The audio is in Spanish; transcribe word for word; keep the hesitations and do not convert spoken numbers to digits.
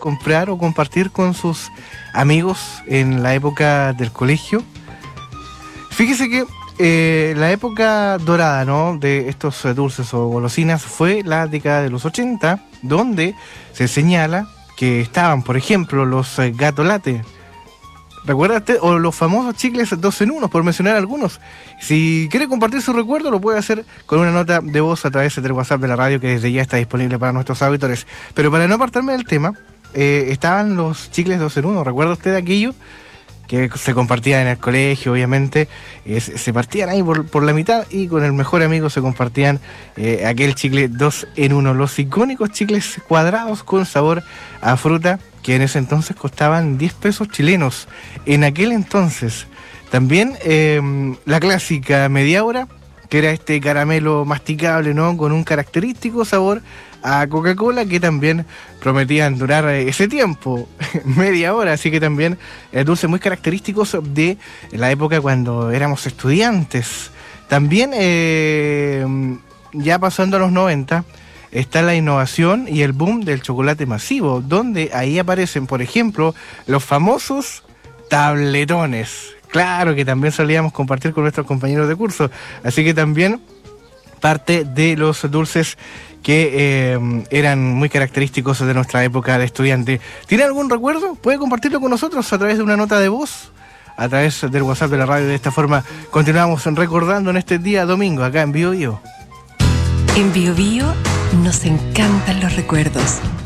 comprar o compartir con sus amigos en la época del colegio? Fíjese que eh, la época dorada, ¿no?, de estos eh, dulces o golosinas fue la década de los ochenta, donde se señala que estaban, por ejemplo, los eh, Gato Latte. ¿Recuerda usted? O los famosos chicles dos en uno, por mencionar algunos. Si quiere compartir su recuerdo, lo puede hacer con una nota de voz a través del WhatsApp de la radio, que desde ya está disponible para nuestros auditores. Pero para no apartarme del tema, eh, estaban los chicles dos en uno. ¿Recuerda usted aquello que se compartían en el colegio, obviamente? Eh, se, se partían ahí por, por la mitad y con el mejor amigo se compartían eh, aquel chicle dos en uno. Los icónicos chicles cuadrados con sabor a fruta, que en ese entonces costaban diez pesos chilenos. En aquel entonces. También eh, la clásica media hora, que era este caramelo masticable, ¿no?, con un característico sabor a Coca-Cola, que también prometían durar ese tiempo, media hora. Así que también eh, dulces muy característicos de la época cuando éramos estudiantes. También, eh, ya pasando a los noventa, está la innovación y el boom del chocolate masivo, donde ahí aparecen, por ejemplo, los famosos tabletones. Claro que también solíamos compartir con nuestros compañeros de curso. Así que también parte de los dulces que eh, eran muy característicos de nuestra época de estudiante. ¿Tiene algún recuerdo? Puede compartirlo con nosotros a través de una nota de voz, a través del WhatsApp de la radio. De esta forma continuamos recordando en este día domingo, acá en Bio Bio. En Bio Bio nos encantan los recuerdos.